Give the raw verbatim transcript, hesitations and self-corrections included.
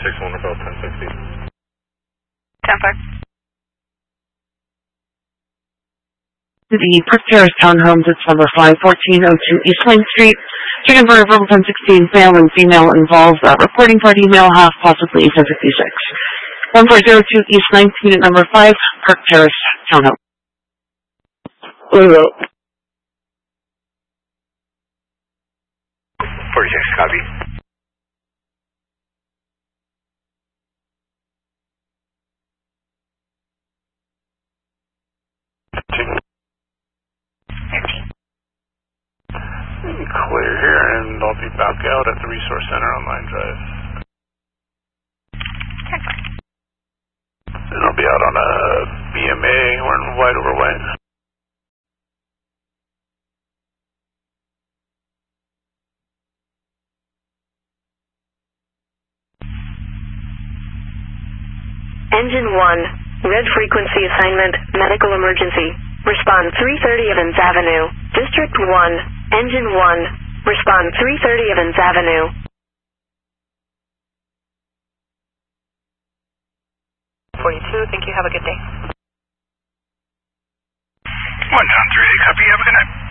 six one, about ten sixty. ten five. The Park Terrace Townhomes, it's number five fourteen oh two East Main Street. Chicken for April ten sixteen, male and female involved. Uh, reporting party, male half, possibly ten fifty-six. one four zero two East ninth, unit number five, Park Terrace Townhome. Hello. forty-six, copy. Clear here, and I'll be back out at the Resource Center on Line Drive. And I'll be out on a B M A, we're in White over White. Engine one, red frequency assignment, medical emergency. Respond three thirty Evans Avenue. District one, Engine one, respond three thirty Evans Avenue. forty-two, thank you, have a good day. one down three, copy, have a good night.